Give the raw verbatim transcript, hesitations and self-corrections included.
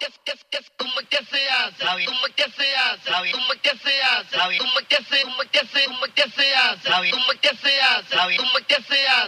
como que se hace, como que se hace, como que se hace, como que se, como que se, como que se hace, como que se hace, como que se hace.